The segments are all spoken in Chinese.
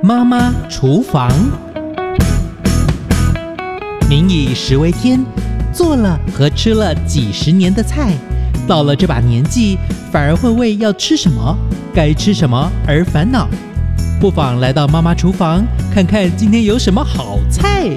妈妈厨房。民以食为天，做了和吃了几十年的菜，到了这把年纪，反而会为要吃什么、该吃什么而烦恼。不妨来到妈妈厨房，看看今天有什么好菜。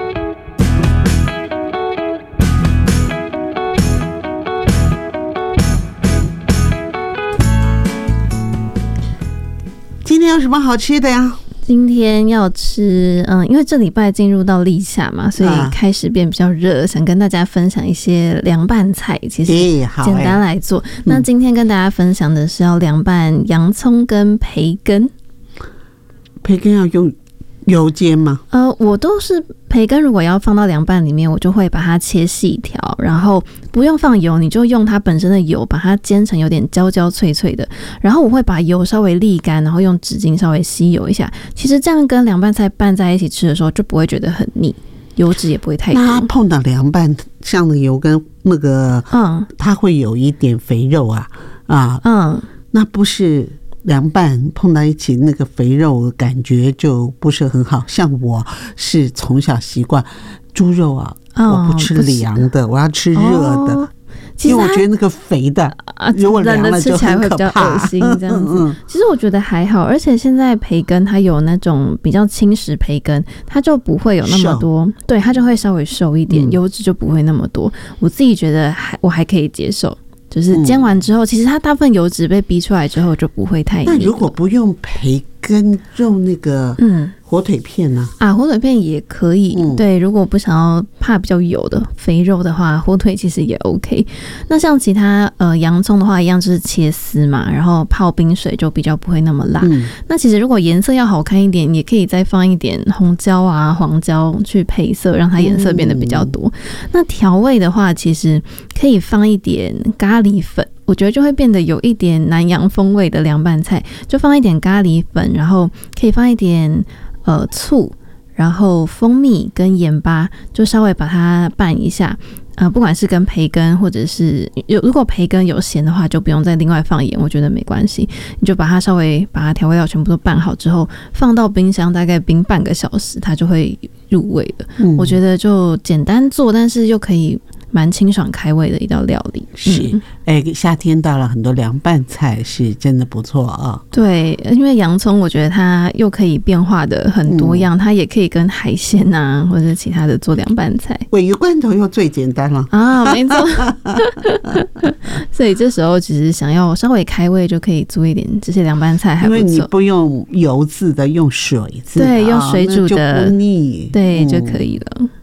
今天有什么好吃的呀？ 今天要吃，因为这礼拜进入到立夏嘛，所以开始变比较热，想跟大家分享一些凉拌菜，其实简单来做。那今天跟大家分享的是要凉拌洋葱跟培根。 培根要用油煎吗？ 我都是培根，如果要放到凉拌里面，我就会把它切细条，然后不用放油，你就用它本身的油把它煎成有点焦焦脆脆的，然后我会把油稍微沥干，然后用纸巾稍微吸油一下。其实这样跟凉拌菜拌在一起吃的时候，就不会觉得很腻，油脂也不会太多。 那碰到凉拌像的油跟那个，它会有一点肥肉那不是凉拌碰到一起，那个肥肉感觉就不是很好。像我是从小习惯猪肉我不吃凉的，我要吃热的，因为我觉得那个肥的如果凉了就很可怕，吃起来会比较恶心这样子。其实我觉得还好，而且现在培根它有那种比较轻食培根，它就不会有那么多，对，它就会稍微瘦一点，油脂就不会那么多。我自己觉得我还可以接受。就是煎完之后，其实它大部分油脂被逼出来之后就不会太腻。 那如果不用培根，用那个火腿片呢？ 火腿片也可以。对，如果不想要怕比较油的肥肉的话，火腿其实也 OK。那像其他洋葱的话，一样就是切丝嘛，然后泡冰水就比较不会那么辣。那其实如果颜色要好看一点，也可以再放一点红椒黄椒去配色，让它颜色变得比较多。那调味的话，其实可以放一点咖喱粉。我觉得就会变得有一点南洋风味的凉拌菜，就放一点咖喱粉，然后可以放一点醋，然后蜂蜜跟盐巴，就稍微把它拌一下。不管是跟培根或者是如果培根有咸的话，就不用再另外放盐，我觉得没关系。你就把它稍微把它调味料全部都拌好之后，放到冰箱大概冰半个小时，它就会入味了。我觉得就简单做，但是又可以蛮清爽开胃的一道料理。 是，夏天到了，很多凉拌菜是真的不错啊。 对，因为洋葱我觉得它又可以变化的很多样，它也可以跟海鲜或者其他的做凉拌菜。 鲔鱼罐头又最简单了没错。所以这时候其实想要稍微开胃，就可以做一点这些凉拌菜，还不错。 因为你不用油渍的，用水渍， 对，用水煮的就不腻， 对，就可以了。